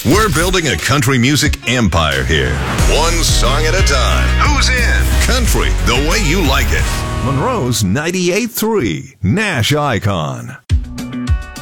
We're building a country music empire here. One song at a time. Who's in? Country, the way you like it. Monroe's 98.3 Nash Icon.